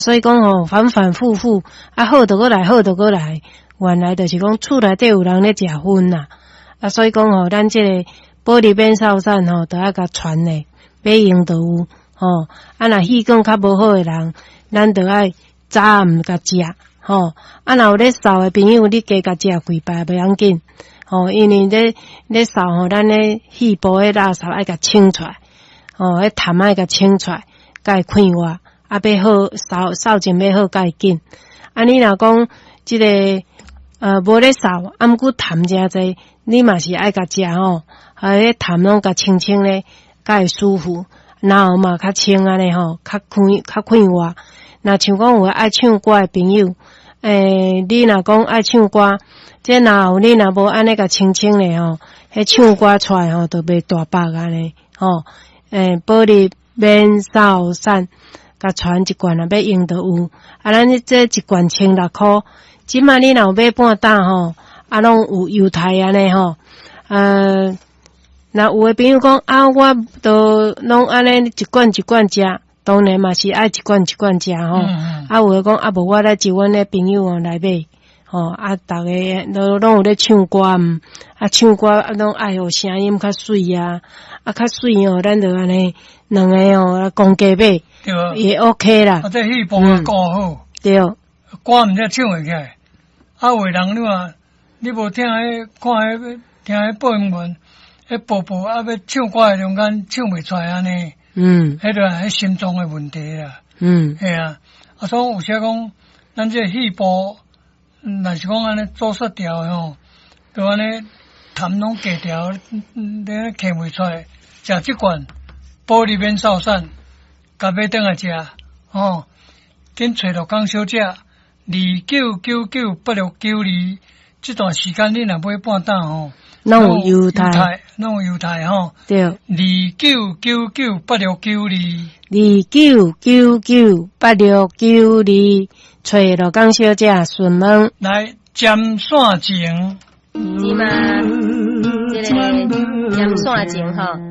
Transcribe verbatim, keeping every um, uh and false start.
所以讲吼，反反复复，啊好就过来，好就过来，原来就是讲厝内底有人咧食薰啦，啊所以讲吼，咱即个保利变扫散吼，都要甲传咧，买用就有吼，啊若气管较无好诶人，咱就爱早暗甲食吼，啊若有咧扫诶朋友，你加甲食几摆袂要紧吼，因为咧咧扫吼，咱咧气部诶垃圾爱甲清出来，吼，迄痰爱甲清出来，甲会快活。啊，要好扫扫前要好介紧。啊，你若讲即、這个呃无咧扫，啊毋过痰诚济，你嘛是爱甲食吼，啊，迄痰拢甲清清咧，较会舒服，然后嘛较清安尼吼，较快较快活。若像讲有爱唱歌诶朋友，诶、欸，你若讲爱唱歌，即若有你若无安尼甲清清咧吼，迄唱歌出来吼，都袂大白安尼吼。诶、欸，保利免扫散。甲传一罐啊，要用就有。啊，咱这一罐千六箍，即摆你若有买半担吼，啊，拢有优待安尼吼。呃，若有诶朋友讲啊，我都拢安尼一罐一罐食，当然嘛是爱一罐一罐食吼。嗯、啊，有诶讲啊，无我来招阮诶朋友哦来买，吼啊，逐个都拢有咧唱歌，嗯，啊，唱歌啊，拢爱互声音较水啊，啊，较水哦，咱就安尼两个哦，公家买。对，也 OK 啦。 啊，这气部啊搞好。 对。 歌毋则唱会起来。啊，有人你话，你无听迄看迄听迄报新闻，迄宝宝啊要唱歌诶中间唱袂出来安尼。嗯。迄个迄心脏诶问题啦。嗯。系啊，啊，所以有时讲，咱这气部，若是讲安尼阻塞掉吼，就安尼痰拢隔掉，你咳袂出来，食即罐保利免扫散。甲买倒来食，吼，紧找着江小姐，二九九九八六九二，这段时间你若买半担吼， 拢有优待， 拢有优待吼。 对， 二九九九八六九二， 二九九九八六九二，找着江小姐询问。 来尖线情， 是吗？这个尖线情吼。